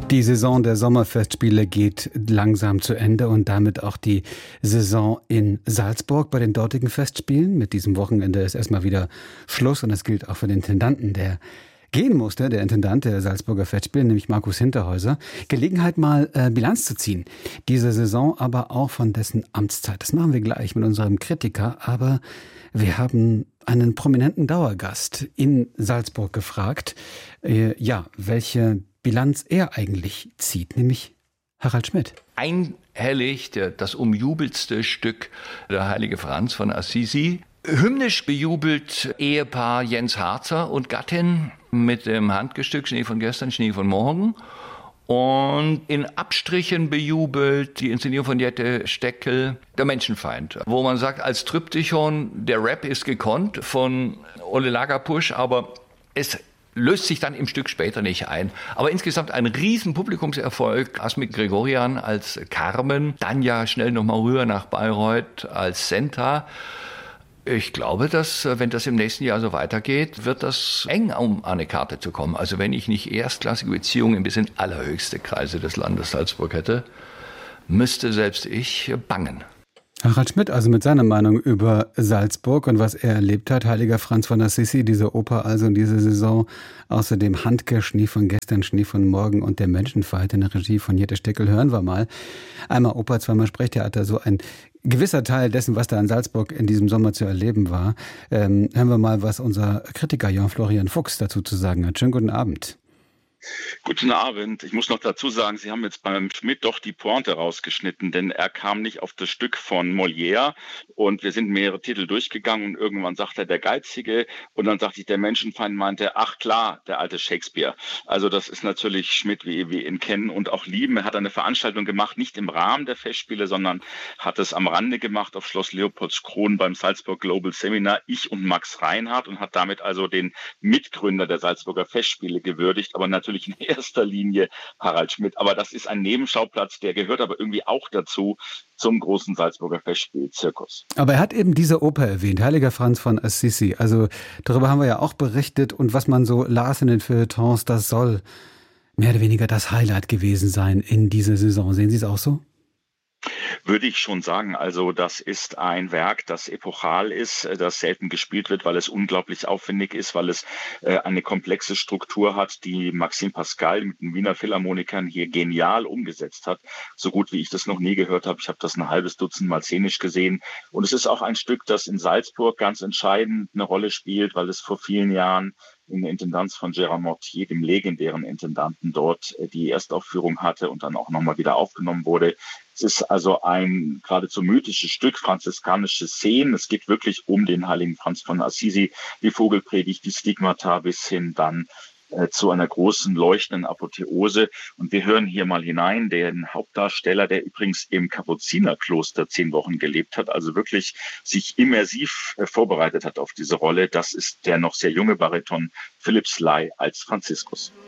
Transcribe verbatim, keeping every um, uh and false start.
Die Saison der Sommerfestspiele geht langsam zu Ende und damit auch die Saison in Salzburg bei den dortigen Festspielen. Mit diesem Wochenende ist erstmal wieder Schluss und das gilt auch für den Intendanten, der gehen musste, der Intendant der Salzburger Festspiele, nämlich Markus Hinterhäuser. Gelegenheit mal äh, Bilanz zu ziehen. Diese Saison, aber auch von dessen Amtszeit. Das machen wir gleich mit unserem Kritiker, aber wir haben einen prominenten Dauergast in Salzburg gefragt, äh, ja, welche Bilanz er eigentlich zieht, nämlich Harald Schmidt. Einhellig das umjubelste Stück der Heilige Franz von Assisi. Hymnisch bejubelt Ehepaar Jens Harzer und Gattin mit dem Handgestück Schnee von gestern, Schnee von morgen. Und in Abstrichen bejubelt die Inszenierung von Jette Steckel, Der Menschenfeind, wo man sagt, als Triptychon, der Rap ist gekonnt von Ole Lagerpusch, aber es löst sich dann im Stück später nicht ein. Aber insgesamt ein riesen Publikumserfolg. Asmik Gregorian als Carmen, dann ja schnell nochmal rüber nach Bayreuth als Senta. Ich glaube, dass, wenn das im nächsten Jahr so weitergeht, wird das eng, um an eine Karte zu kommen. Also wenn ich nicht erstklassige Beziehungen bis in allerhöchste Kreise des Landes Salzburg hätte, müsste selbst ich bangen. Harald Schmidt, also mit seiner Meinung über Salzburg und was er erlebt hat. Heiliger Franz von Assisi, diese Oper also in dieser Saison. Außerdem Handke, Schnee von gestern, Schnee von morgen und Der Menschenfeind in der Regie von Jette Steckel. Hören wir mal. Einmal Oper, zweimal Sprechtheater, so ein gewisser Teil dessen, was da in Salzburg in diesem Sommer zu erleben war. Ähm, hören wir mal, was unser Kritiker Jan-Florian Fuchs dazu zu sagen hat. Schönen guten Abend. Guten Abend. Ich muss noch dazu sagen, Sie haben jetzt beim Schmidt doch die Pointe rausgeschnitten, denn er kam nicht auf das Stück von Molière und wir sind mehrere Titel durchgegangen und irgendwann sagt er der Geizige und dann sagte ich, der Menschenfeind, meinte, ach klar, der alte Shakespeare. Also das ist natürlich Schmidt, wie wir ihn kennen und auch lieben. Er hat eine Veranstaltung gemacht, nicht im Rahmen der Festspiele, sondern hat es am Rande gemacht auf Schloss Leopoldskron beim Salzburg Global Seminar, ich und Max Reinhardt, und hat damit also den Mitgründer der Salzburger Festspiele gewürdigt, aber natürlich in erster Linie Harald Schmidt. Aber das ist ein Nebenschauplatz, der gehört aber irgendwie auch dazu, zum großen Salzburger Festspielzirkus. Aber er hat eben diese Oper erwähnt, Heiliger Franz von Assisi. Also darüber haben wir ja auch berichtet und was man so las in den Feuilletons, das soll mehr oder weniger das Highlight gewesen sein in dieser Saison. Sehen Sie es auch so? Würde ich schon sagen. Also das ist ein Werk, das epochal ist, das selten gespielt wird, weil es unglaublich aufwendig ist, weil es äh, eine komplexe Struktur hat, die Maxime Pascal mit den Wiener Philharmonikern hier genial umgesetzt hat. So gut wie ich das noch nie gehört habe. Ich habe das ein halbes Dutzend Mal szenisch gesehen. Und es ist auch ein Stück, das in Salzburg ganz entscheidend eine Rolle spielt, weil es vor vielen Jahren in der Intendanz von Gérard Mortier, dem legendären Intendanten dort, die Erstaufführung hatte und dann auch nochmal wieder aufgenommen wurde. Es ist also ein geradezu mythisches Stück, franziskanische Szenen. Es geht wirklich um den heiligen Franz von Assisi, die Vogelpredigt, die Stigmata bis hin dann äh, zu einer großen leuchtenden Apotheose. Und wir hören hier mal hinein den Hauptdarsteller, der übrigens im Kapuzinerkloster zehn Wochen gelebt hat, also wirklich sich immersiv äh, vorbereitet hat auf diese Rolle. Das ist der noch sehr junge Bariton Philipp Sly als Franziskus.